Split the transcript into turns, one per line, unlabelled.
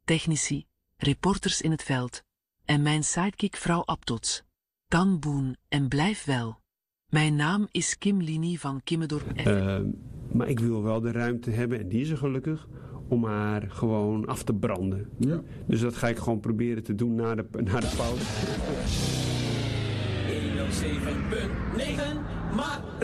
technici, reporters in het veld. En mijn sidekick vrouw Abtots. Kan boen en blijf wel. Mijn naam is Kim Linie van Kimmendorp FM.
Maar ik wil wel de ruimte hebben, en die is er gelukkig, om haar gewoon af te branden.
Ja.
Dus dat ga ik gewoon proberen te doen na de pauze.
107.9 maak